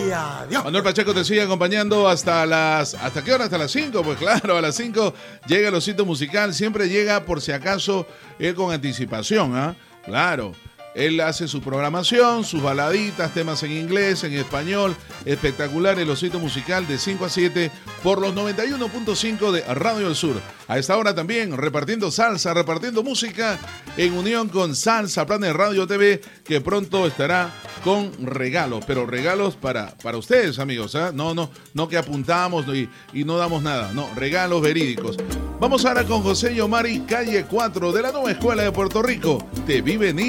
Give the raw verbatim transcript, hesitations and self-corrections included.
Gloria a Dios. Manuel Pacheco te sigue acompañando hasta las... ¿Hasta qué hora? Hasta las cinco. Pues claro, a las cinco llega el Osito Musical. Siempre llega por si acaso él con anticipación, ¿ah? ¿eh? Claro. Él hace su programación, sus baladitas, temas en inglés, en español. Espectacular el Osito Musical de cinco a siete por los noventa y uno punto cinco de Radio del Sur. A esta hora también repartiendo salsa, repartiendo música en unión con Salsa Planet Radio T V, que pronto estará con regalos, pero regalos para, para ustedes, amigos, ¿eh? No, no, no que apuntamos y, y no damos nada, no, regalos verídicos. Vamos ahora con José Yomari, calle cuatro de la Nueva Escuela de Puerto Rico. Te vi venir.